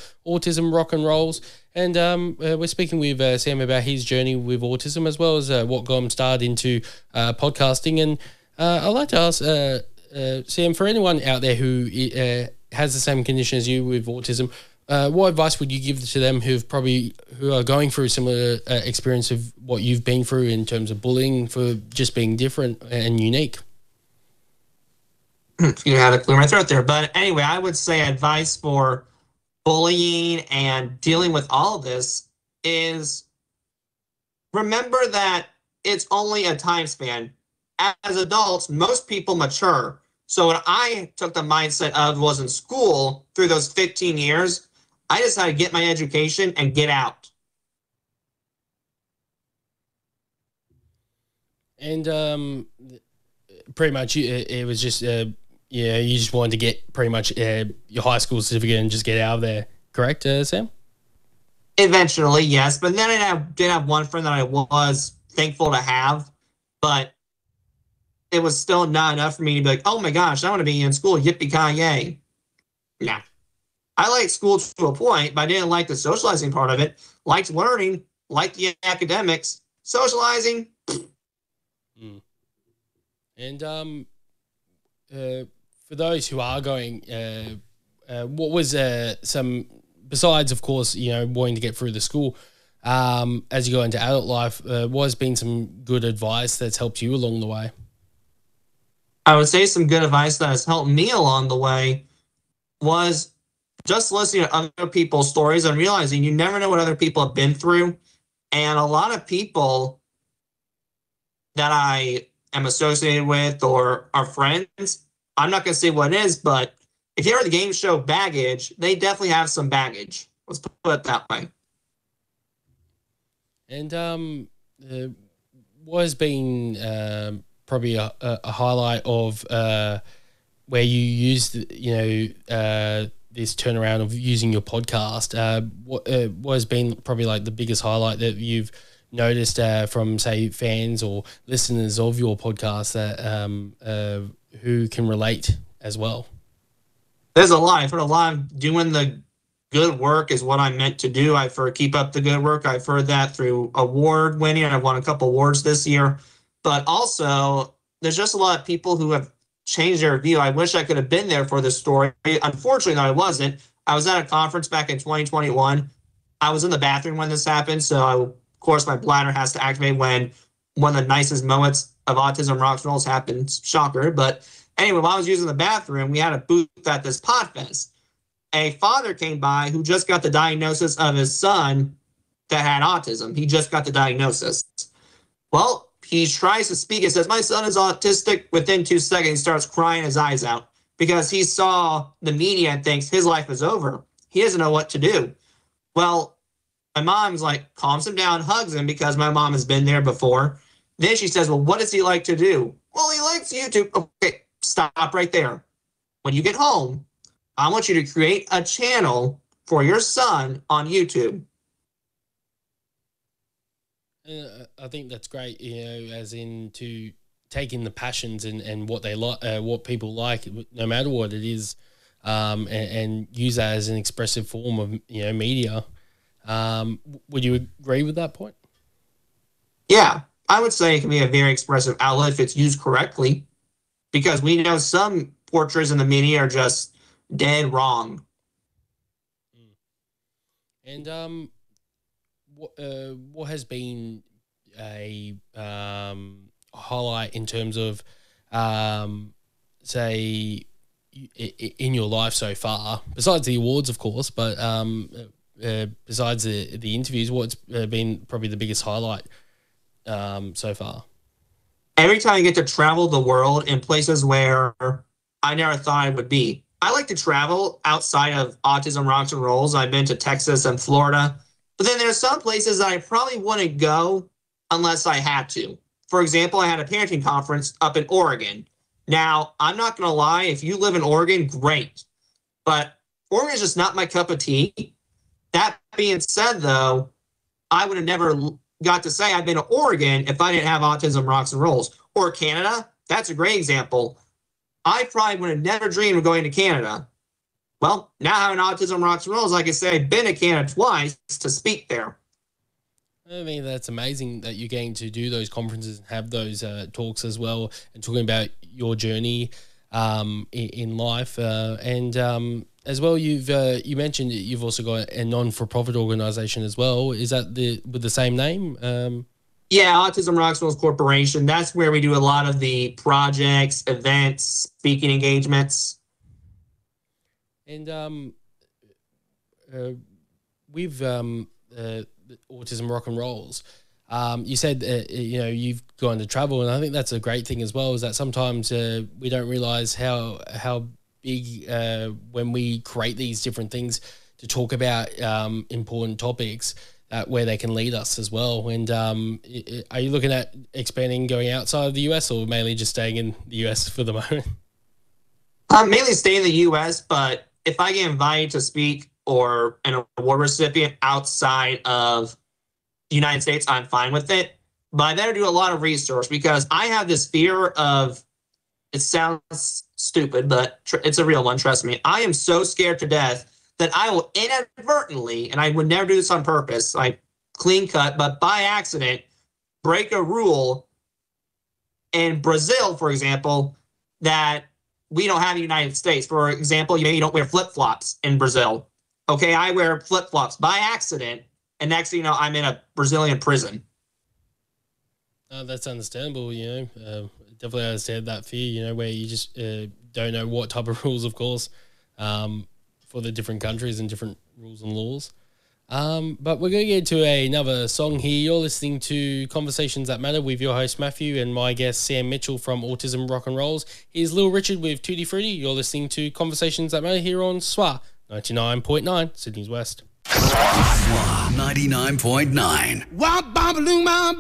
Autism Rock and Rolls. And we're speaking with Sam about his journey with autism, as well as what got him started into podcasting. And I'd like to ask Sam, for anyone out there who has the same condition as you with autism, what advice would you give to them who are going through similar experience of what you've been through in terms of bullying, for just being different and unique? You had to clear my throat there. But anyway, I would say advice for bullying and dealing with all of this is remember that it's only a time span. As adults, most people mature. So what I took the mindset of was in school through those 15 years, I just had to get my education and get out. And pretty much it was just, you just wanted to get pretty much your high school certificate and just get out of there. Correct, Sam? Eventually, yes. But then I did have one friend that I was thankful to have, but it was still not enough for me to be like, oh my gosh, I want to be in school, yippee-ki-yay. Nah. I liked school to a point, but I didn't like the socializing part of it. Liked learning, liked the academics. Socializing. And for those who are going, what was some, besides, of course, wanting to get through the school, as you go into adult life, what has been some good advice that's helped you along the way? I would say some good advice that has helped me along the way was just listening to other people's stories and realizing you never know what other people have been through. And a lot of people that I am associated with or are friends, I'm not going to say what it is, but if you ever the game show Baggage, they definitely have some baggage. Let's put it that way. And what has been probably a highlight of where you used, this turnaround of using your podcast? What has been probably like the biggest highlight that you've noticed from, say, fans or listeners of your podcast that who can relate as well? There's a lot. I've heard a lot of doing the good work is what I'm meant to do. I've heard keep up the good work. I've heard that through award winning. I've won a couple awards this year. But also, there's just a lot of people who have changed their view. I wish I could have been there for this story. Unfortunately, I wasn't. I was at a conference back in 2021. I was in the bathroom when this happened. So, of course, my bladder has to activate when one of the nicest moments of Autism Rocks and Rolls happens. Shocker. But anyway, while I was using the bathroom, we had a booth at this Podfest. A father came by who just got the diagnosis of his son that had autism. He just got the diagnosis. Well, he tries to speak and says, my son is autistic. Within 2 seconds, he starts crying his eyes out because he saw the media and thinks his life is over. He doesn't know what to do. Well, my mom's like, calms him down, hugs him because my mom has been there before. Then she says, well, what does he like to do? Well, he likes YouTube. Okay, stop right there. When you get home, I want you to create a channel for your son on YouTube. I think that's great, as in to take in the passions and what they like, what people like, no matter what it is, and use that as an expressive form of, media. Would you agree with that point? Yeah, I would say it can be a very expressive outlet if it's used correctly, because we know some portraits in the media are just dead wrong. And what has been a highlight in terms of, say, in your life so far, besides the awards, of course, but besides the interviews, what's been probably the biggest highlight so far? Every time I get to travel the world in places where I never thought I would be. I like to travel outside of Autism Rocks and Rolls. I've been to Texas and Florida. But then there's some places that I probably wouldn't go unless I had to. For example, I had a parenting conference up in Oregon. Now, I'm not going to lie, if you live in Oregon, great. But Oregon is just not my cup of tea. That being said, though, I would have never got to say I've been to Oregon if I didn't have Autism Rocks and Rolls. Or Canada, that's a great example. I probably would have never dreamed of going to Canada. well, now having Autism Rocks and Rolls, like I say, I've been to Canada twice to speak there. I mean, that's amazing that you're getting to do those conferences and have those talks as well, and talking about your journey in life. And as well, you mentioned you've also got a non-for-profit organization as well. Is that with the same name? Yeah, Autism Rocks and Rolls Corporation. That's where we do a lot of the projects, events, speaking engagements. And with Autism Rock and Rolls, you said you've gone to travel, and I think that's a great thing as well. Is that sometimes we don't realize how big when we create these different things to talk about important topics, where they can lead us as well. And are you looking at expanding, going outside of the US, or mainly just staying in the US for the moment? I'm mainly staying in the US, but if I get invited to speak or an award recipient outside of the United States, I'm fine with it. But I better do a lot of research, because I have this fear of, it sounds stupid, but it's a real one, trust me. I am so scared to death that I will inadvertently, and I would never do this on purpose, like clean cut, but by accident, break a rule in Brazil, for example, that we don't have in the United States. For example, you don't wear flip-flops in Brazil. Okay, I wear flip-flops by accident, and next thing you know, I'm in a Brazilian prison. That's understandable, definitely understand that fear, where you just don't know what type of rules, of course, for the different countries and different rules and laws. But we're going to get to another song here. You're listening to Conversations That Matter with your host, Matthew, and my guest, Sam Mitchell from Autism Rock and Rolls. Here's Lil Richard with Tutti Frutti. You're listening to Conversations That Matter here on SWA 99.9, Sydney's West. SWA 99.9.